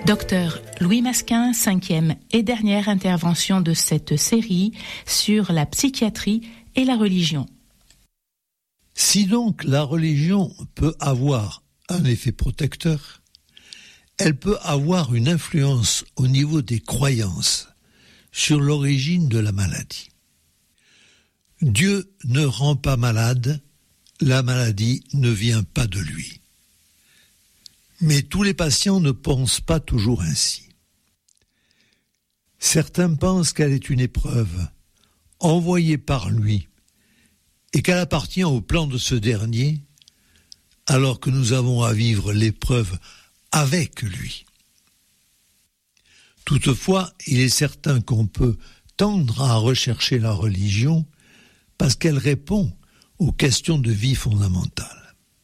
Docteur Louis Masquin, 5e et dernière intervention de cette série sur la psychiatrie et la religion. Si donc la religion peut avoir un effet protecteur, elle peut avoir une influence au niveau des croyances sur l'origine de la maladie. Dieu ne rend pas malade, la maladie ne vient pas de lui. Mais tous les patients ne pensent pas toujours ainsi. Certains pensent qu'elle est une épreuve envoyée par lui et qu'elle appartient au plan de ce dernier, alors que nous avons à vivre l'épreuve avec lui. Toutefois, il est certain qu'on peut tendre à rechercher la religion parce qu'elle répond aux questions de vie fondamentales.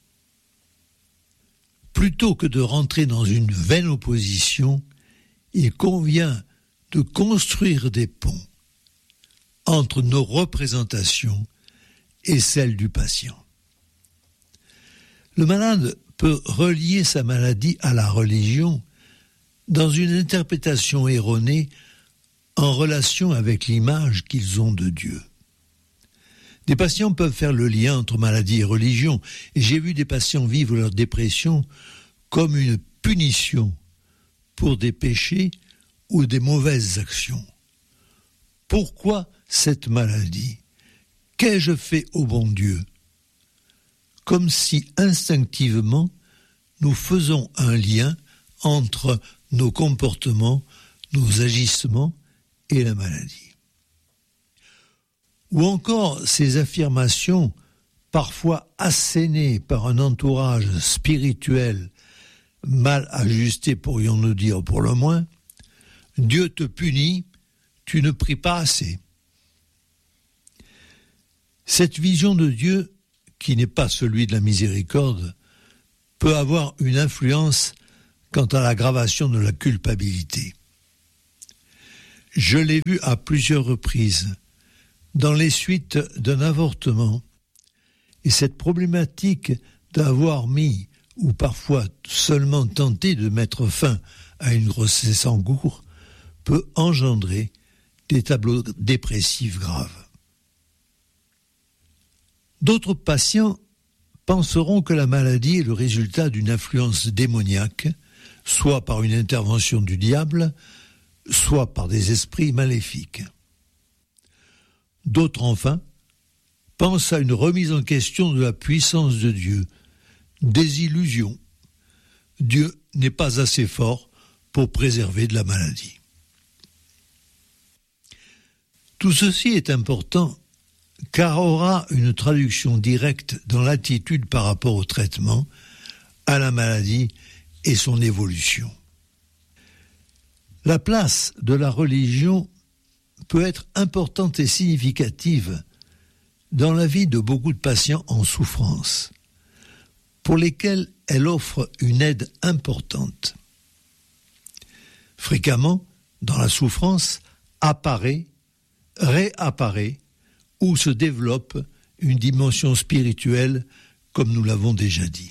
Plutôt que de rentrer dans une vaine opposition, il convient de construire des ponts entre nos représentations et celles du patient. Le malade peut relier sa maladie à la religion dans une interprétation erronée en relation avec l'image qu'ils ont de Dieu. Des patients peuvent faire le lien entre maladie et religion, et j'ai vu des patients vivre leur dépression comme une punition pour des péchés ou des mauvaises actions. Pourquoi cette maladie ? Qu'ai-je fait au bon Dieu ? Comme si instinctivement nous faisons un lien entre nos comportements, nos agissements et la maladie. Ou encore ces affirmations, parfois assénées par un entourage spirituel mal ajusté, pourrions-nous dire pour le moins, « Dieu te punit, tu ne pries pas assez ». Cette vision de Dieu, qui n'est pas celui de la miséricorde, peut avoir une influence quant à l'aggravation de la culpabilité. Je l'ai vu à plusieurs reprises dans les suites d'un avortement, et cette problématique d'avoir mis ou parfois seulement tenté de mettre fin à une grossesse en cours peut engendrer des tableaux dépressifs graves. D'autres patients penseront que la maladie est le résultat d'une influence démoniaque, soit par une intervention du diable, soit par des esprits maléfiques. D'autres, enfin, pensent à une remise en question de la puissance de Dieu, des illusions. Dieu n'est pas assez fort pour préserver de la maladie. Tout ceci est important car aura une traduction directe dans l'attitude par rapport au traitement, à la maladie et son évolution. La place de la religion peut être importante et significative dans la vie de beaucoup de patients en souffrance, pour lesquels elle offre une aide importante. Fréquemment, dans la souffrance, apparaît, réapparaît ou se développe une dimension spirituelle, comme nous l'avons déjà dit.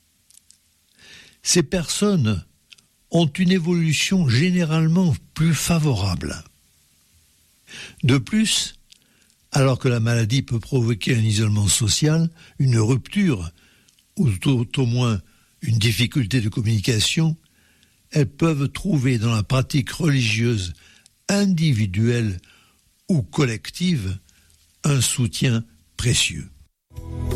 Ces personnes ont une évolution généralement plus favorable. De plus, alors que la maladie peut provoquer un isolement social, une rupture, ou tout au moins une difficulté de communication, elles peuvent trouver dans la pratique religieuse individuelle ou collective un soutien précieux.